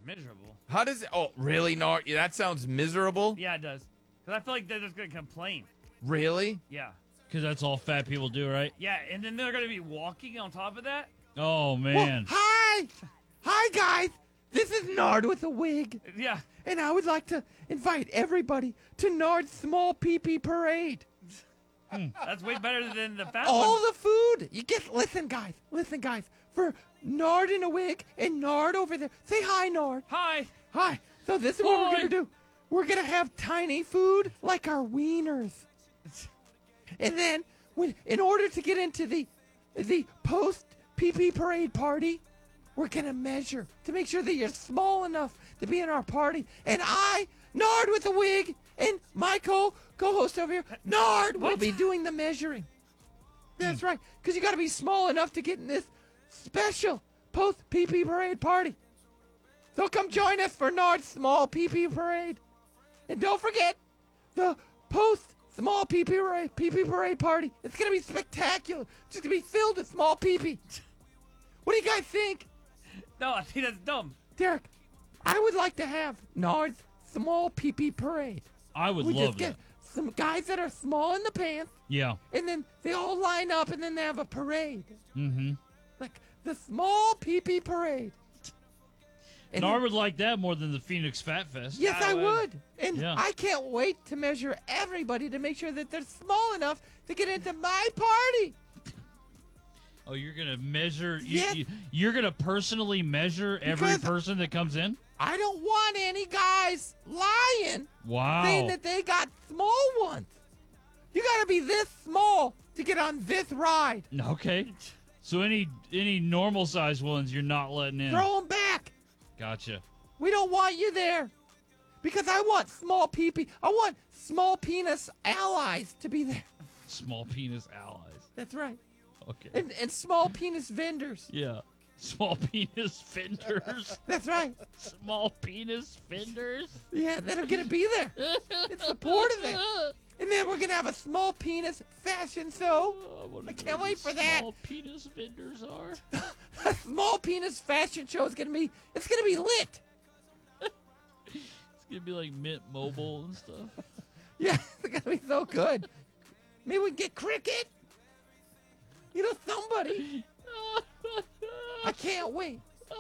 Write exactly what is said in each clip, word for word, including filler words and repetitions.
Miserable. How does it? Oh, really, Nard? Yeah, that sounds miserable. Yeah, it does. Because I feel like they're just going to complain. Really? Yeah. Because that's all fat people do, right? Yeah, and then they're going to be walking on top of that. Oh, man. Well, hi! Hi, guys! This is Nard with a wig. Yeah. And I would like to invite everybody to Nard's Small Pee Pee Parade. That's way better than the fat All one. the food! You get, listen, guys, listen, guys. For Nard in a wig and Nard over there. Say hi, Nard. Hi. Hi. So this is what we're Hi. going to do. We're going to have tiny food like our wieners. And then, when, in order to get into the the post pee pee parade party, we're gonna measure to make sure that you're small enough to be in our party. And I, Nard with a wig, and my co co-host over here, Nard, will What? be doing the measuring. That's right, because you gotta be small enough to get in this special post pee pee parade party. So come join us for Nard's small pee pee parade, and don't forget the post. Small pee pee parade, pee pee parade party. It's gonna be spectacular. It's just gonna be filled with small pee pee. What do you guys think, No, I think that's dumb. Derek? I would like to have Nard's small pee pee parade. I would We love just that. get some guys that are small in the pants, Yeah. and then they all line up, and then they have a parade, Mm-hmm. like the small pee pee parade. And Nard would like that more than the Phoenix Fat Fest. Yes, I I would. would. And Yeah. I can't wait to measure everybody to make sure that they're small enough to get into my party. Oh, you're going to measure. You, Yes. you, you're going to personally measure every Because- person that comes in? I don't want any guys lying Wow. saying that they got small ones. You gotta be this small to get on this ride. Okay. So any any normal size ones you're not letting in. Throw them back. Gotcha. We don't want you there. Because I want small pee pee. I want small penis allies to be there. Small penis allies. That's right. Okay. And, and small penis vendors. Yeah. Small penis fenders. That's right. Small penis fenders. Yeah, that are gonna be there in support of it. And then we're gonna have a small penis fashion show. I, wonder I what can't wait the for that. Small penis vendors are. A small penis fashion show is gonna be. It's gonna be lit. It's gonna be like Mint Mobile and stuff. Yeah, it's gonna be so good. Maybe we can get Cricket. You know, somebody. I can't wait.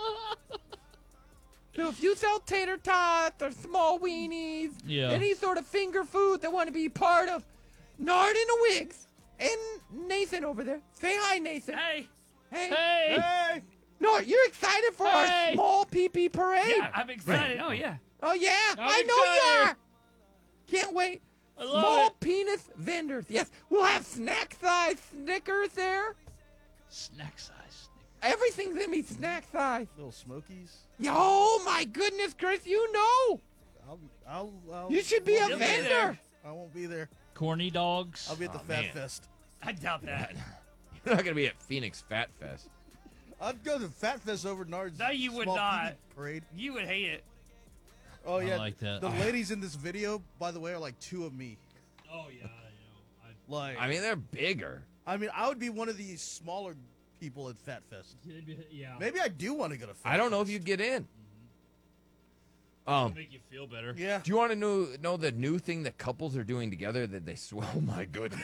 So if you sell tater tots or small weenies, Yeah. any sort of finger food that want to be part of Nard in the Wigs and Nathan over there, say hi, Nathan. Hey. Hey. Hey. Hey! No, you're excited for Hey. our small pee pee parade. Yeah, I'm excited. Oh, yeah. Oh yeah, I'm I know you excited. are. Can't wait. I love Small it. penis vendors. Yes, we'll have snack size Snickers there. Snack size. Everything's gonna be snack size. Little Smokies. Yeah, oh my goodness, Chris, you know. I'll, I'll, I'll You should be a won't You'll be vendor. there. I won't be there. Corny dogs. I'll be at the Aw, Fat man. Fest. I doubt that. You're not gonna be at Phoenix Fat Fest. I'd go to Fat Fest over Nard's. No, you would small not. P D parade. You would hate it. Oh I yeah, like that. The ladies in this video, by the way, are like two of me. Oh yeah, I know. Like, I mean, they're bigger. I mean, I would be one of these smaller people at Fat Fest. yeah. Maybe I do want to go to Fat I don't know if Fest. you'd get in. Um, make you feel better. Yeah. do you want to know know the new thing that couples are doing together that they swear? Oh my goodness!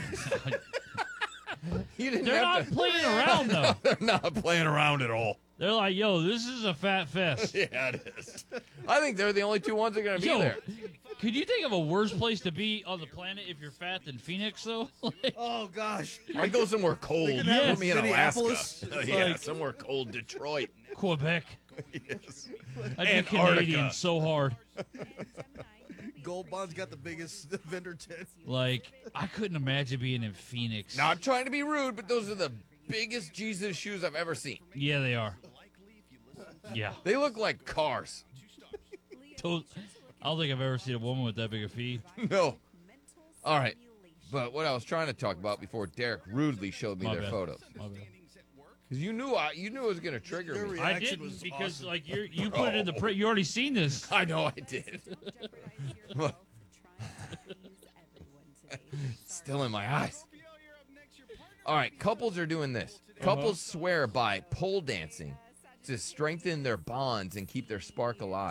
you didn't They're have not to. playing around though. They're not playing around at all. They're like, yo, this is a fat fest. Yeah, it is. I think they're the only two ones that are gonna be Yo, there. could you think of a worse place to be on the planet if you're fat than Phoenix though? Like, Oh gosh. I'd go somewhere cold. They could have Put me in Minneapolis. Alaska. It's yeah, like- somewhere cold. Detroit. Quebec. Yes. I'd be Antarctica. Canadian so hard. Gold Bond's got the biggest vendor tent. Like, I couldn't imagine being in Phoenix. Not trying to be rude, but those are the biggest Jesus shoes I've ever seen. Yeah, they are. Yeah. They look like cars. Those- I don't think I've ever seen a woman with that big a feet. No. All right. But what I was trying to talk about before Derek rudely showed me My their bad. photos. My bad. Because you knew I, you knew it was going to trigger Your me. I reaction didn't was because awesome. like you you put it in the print. You already seen this. I know I did. Still in my eyes. All right, couples are doing this. Couples swear by pole dancing to strengthen their bonds and keep their spark alive.